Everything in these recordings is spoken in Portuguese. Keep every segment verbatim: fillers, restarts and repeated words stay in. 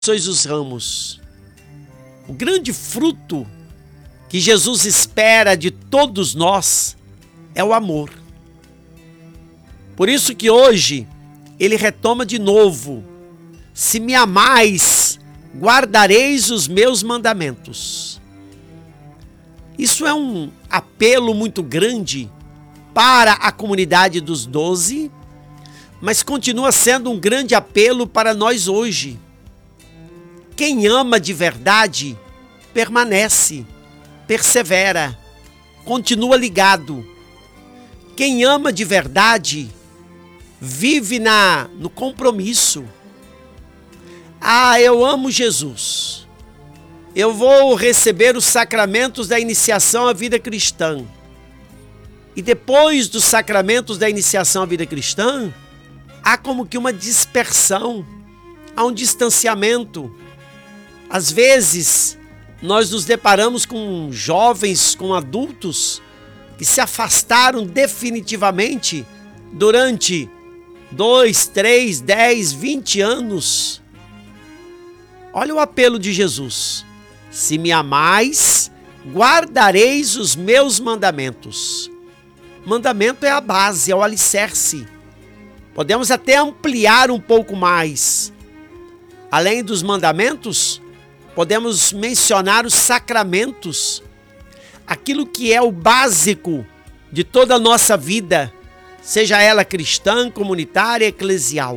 sois os ramos. O grande fruto que Jesus espera de todos nós é o amor. Por isso que hoje ele retoma de novo: se me amais, guardareis os meus mandamentos. Isso é um apelo muito grande para a comunidade dos doze, mas continua sendo um grande apelo para nós hoje. Quem ama de verdade permanece, persevera, continua ligado. Quem ama de verdade vive na, no compromisso. Ah, eu amo Jesus. Eu vou receber os sacramentos da iniciação à vida cristã. E depois dos sacramentos da iniciação à vida cristã, há como que uma dispersão, há um distanciamento. Às vezes, nós nos deparamos com jovens, com adultos, que se afastaram definitivamente durante dois, três, dez, vinte anos. Olha o apelo de Jesus: se me amais, guardareis os meus mandamentos. Mandamento é a base, é o alicerce. Podemos até ampliar um pouco mais. Além dos mandamentos, podemos mencionar os sacramentos, aquilo que é o básico de toda a nossa vida, seja ela cristã, comunitária, eclesial.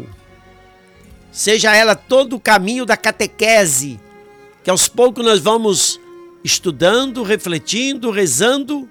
Seja ela todo o caminho da catequese, que aos poucos nós vamos estudando, refletindo, rezando.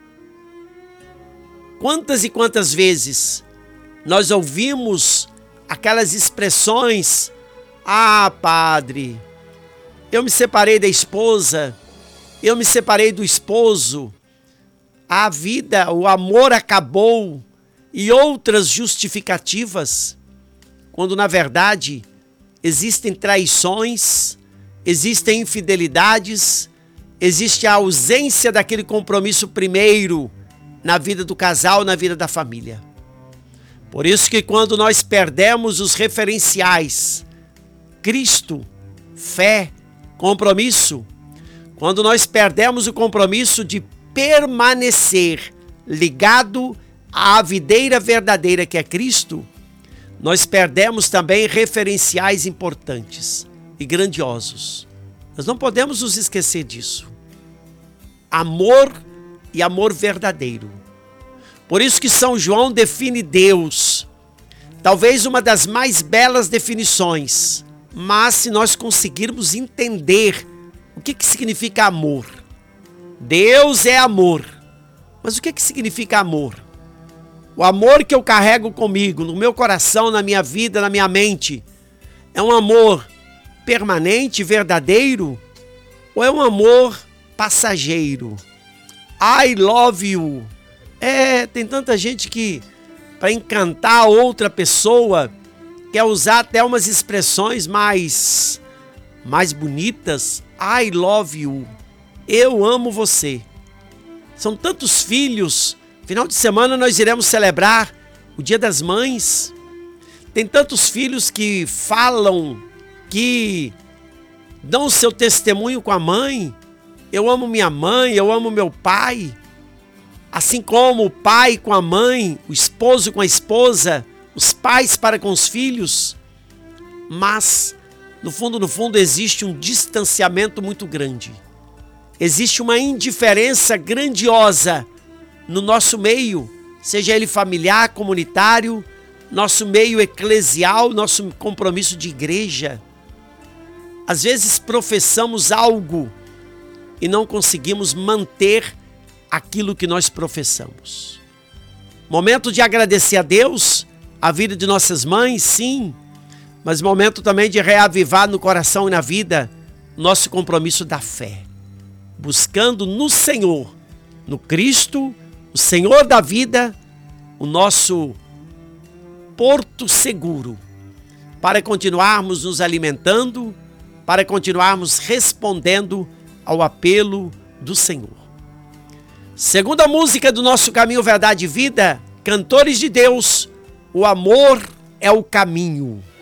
Quantas e quantas vezes nós ouvimos aquelas expressões: ah, padre, eu me separei da esposa, eu me separei do esposo, a vida, o amor acabou, e outras justificativas, quando na verdade existem traições, existem infidelidades, existe a ausência daquele compromisso primeiro na vida do casal, na vida da família. Por isso que quando nós perdemos os referenciais, Cristo, fé, compromisso, quando nós perdemos o compromisso de permanecer ligado à videira verdadeira que é Cristo, nós perdemos também referenciais importantes e grandiosos. Nós não podemos nos esquecer disso. Amor e amor verdadeiro. Por isso que São João define Deus, talvez uma das mais belas definições. Mas se nós conseguirmos entender o que, que significa amor. Deus é amor. Mas o que, que significa amor? O amor que eu carrego comigo, no meu coração, na minha vida, na minha mente, é um amor permanente, verdadeiro? Ou é um amor passageiro? I love you. É, tem tanta gente que, para encantar outra pessoa, quer usar até umas expressões mais, mais bonitas. I love you. Eu amo você. São tantos filhos. Final de semana nós iremos celebrar o Dia das Mães. Tem tantos filhos que falam, que dão o seu testemunho com a mãe. Eu amo minha mãe, eu amo meu pai. Assim como o pai com a mãe, o esposo com a esposa, os pais para com os filhos. Mas, no fundo, no fundo, existe um distanciamento muito grande. Existe uma indiferença grandiosa no nosso meio, seja ele familiar, comunitário, nosso meio eclesial, nosso compromisso de igreja. Às vezes professamos algo e não conseguimos manter aquilo que nós professamos. Momento de agradecer a Deus, a vida de nossas mães, sim, mas momento também de reavivar no coração e na vida nosso compromisso da fé, buscando no Senhor, no Cristo, o Senhor da vida, o nosso porto seguro, para continuarmos nos alimentando, para continuarmos respondendo ao apelo do Senhor. Segunda música do nosso Caminho, Verdade e Vida, Cantores de Deus, o amor é o caminho.